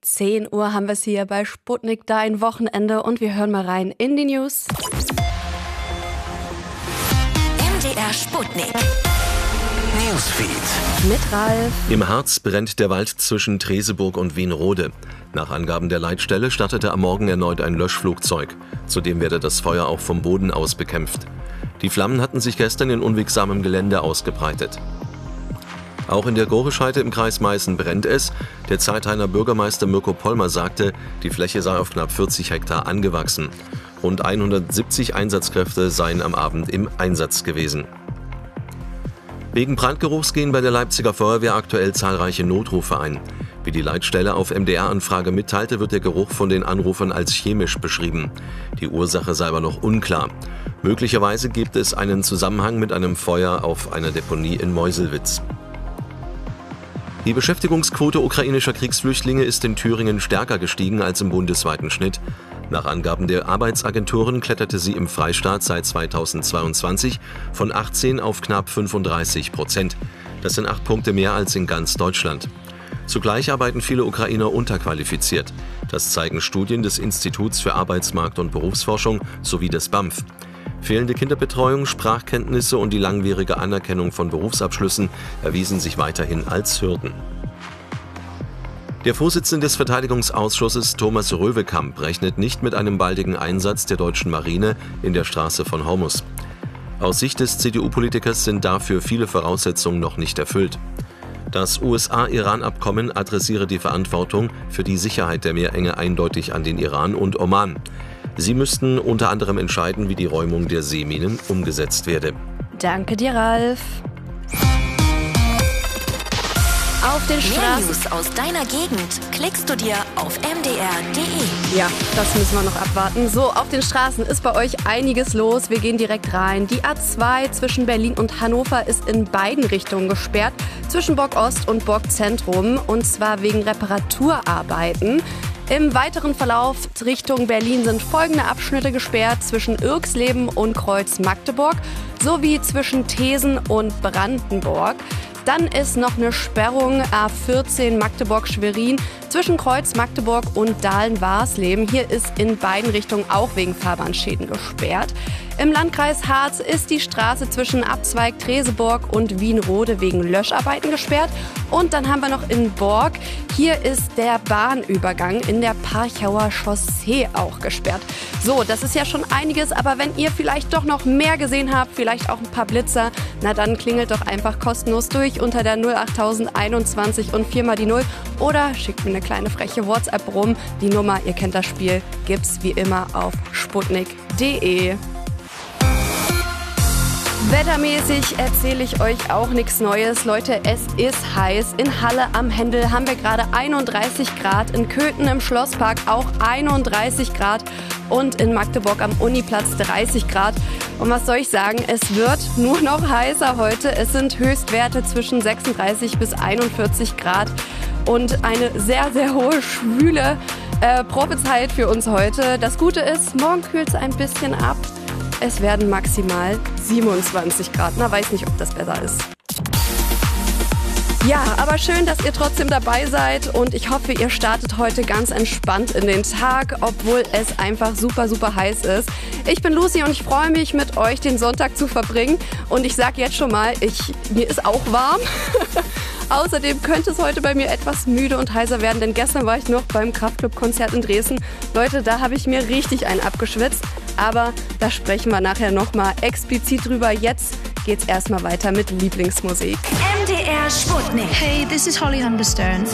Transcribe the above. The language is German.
10 Uhr haben wir es hier bei Sputnik, dein Wochenende, und wir hören mal rein in die News. MDR Sputnik. Newsfeed. Mit Ralf. Im Harz brennt der Wald zwischen Treseburg und Wienrode. Nach Angaben der Leitstelle startete am Morgen erneut ein Löschflugzeug. Zudem werde das Feuer auch vom Boden aus bekämpft. Die Flammen hatten sich gestern in unwegsamem Gelände ausgebreitet. Auch in der Gorescheide im Kreis Meißen brennt es. Der Zeithainer Bürgermeister Mirko Pollmer sagte, die Fläche sei auf knapp 40 Hektar angewachsen. Rund 170 Einsatzkräfte seien am Abend im Einsatz gewesen. Wegen Brandgeruchs gehen bei der Leipziger Feuerwehr aktuell zahlreiche Notrufe ein. Wie die Leitstelle auf MDR-Anfrage mitteilte, wird der Geruch von den Anrufern als chemisch beschrieben. Die Ursache sei aber noch unklar. Möglicherweise gibt es einen Zusammenhang mit einem Feuer auf einer Deponie in Meuselwitz. Die Beschäftigungsquote ukrainischer Kriegsflüchtlinge ist in Thüringen stärker gestiegen als im bundesweiten Schnitt. Nach Angaben der Arbeitsagenturen kletterte sie im Freistaat seit 2022 von 18 auf knapp 35%. Das sind 8 Punkte mehr als in ganz Deutschland. Zugleich arbeiten viele Ukrainer unterqualifiziert. Das zeigen Studien des Instituts für Arbeitsmarkt- und Berufsforschung sowie des BAMF. Fehlende Kinderbetreuung, Sprachkenntnisse und die langwierige Anerkennung von Berufsabschlüssen erwiesen sich weiterhin als Hürden. Der Vorsitzende des Verteidigungsausschusses Thomas Röwekamp rechnet nicht mit einem baldigen Einsatz der deutschen Marine in der Straße von Hormuz. Aus Sicht des CDU-Politikers sind dafür viele Voraussetzungen noch nicht erfüllt. Das USA-Iran-Abkommen adressiere die Verantwortung für die Sicherheit der Meerenge eindeutig an den Iran und Oman. Sie müssten unter anderem entscheiden, wie die Räumung der Seeminen umgesetzt werde. Danke dir, Ralf. Auf den Mehr Straßen. News aus deiner Gegend klickst du dir auf mdr.de. Ja, das müssen wir noch abwarten. So, auf den Straßen ist bei euch einiges los. Wir gehen direkt rein. Die A2 zwischen Berlin und Hannover ist in beiden Richtungen gesperrt. Zwischen Bork Ost und Bork Zentrum. Und zwar wegen Reparaturarbeiten. Im weiteren Verlauf Richtung Berlin sind folgende Abschnitte gesperrt: zwischen Irxleben und Kreuz Magdeburg sowie zwischen Thesen und Brandenburg. Dann ist noch eine Sperrung A14 Magdeburg-Schwerin zwischen Kreuz Magdeburg und Dahlen-Warsleben. Hier ist in beiden Richtungen auch wegen Fahrbahnschäden gesperrt. Im Landkreis Harz ist die Straße zwischen Abzweig Treseburg und Wienrode wegen Löscharbeiten gesperrt. Und dann haben wir noch in Bork, hier ist der Bahnübergang in der Parchauer Chaussee auch gesperrt. So, das ist ja schon einiges, aber wenn ihr vielleicht doch noch mehr gesehen habt, vielleicht auch ein paar Blitzer, na dann klingelt doch einfach kostenlos durch unter der 08021 und 4 mal die 0 oder schickt mir eine kleine freche WhatsApp rum. Die Nummer, ihr kennt das Spiel, gibt's wie immer auf sputnik.de. Wettermäßig erzähle ich euch auch nichts Neues. Leute, es ist heiß. In Halle am Händel haben wir gerade 31 Grad. In Köthen im Schlosspark auch 31 Grad. Und in Magdeburg am Uniplatz 30 Grad. Und was soll ich sagen? Es wird nur noch heißer heute. Es sind Höchstwerte zwischen 36 bis 41 Grad. Und eine sehr, sehr hohe, schwüle Prophezeit für uns heute. Das Gute ist, morgen kühlt es ein bisschen ab. Es werden maximal 27 Grad. Na, weiß nicht, ob das besser ist. Ja, aber schön, dass ihr trotzdem dabei seid und ich hoffe, ihr startet heute ganz entspannt in den Tag, obwohl es einfach super, super heiß ist. Ich bin Lucy und ich freue mich, mit euch den Sonntag zu verbringen und ich sage jetzt schon mal, mir ist auch warm. Außerdem könnte es heute bei mir etwas müde und heißer werden, denn gestern war ich noch beim Kraftclub-Konzert in Dresden. Leute, da habe ich mir richtig einen abgeschwitzt, aber da sprechen wir nachher nochmal explizit drüber. Jetzt geht's erstmal weiter mit Lieblingsmusik. MDR Sputnik. Hey, this is Holly Hunterstone.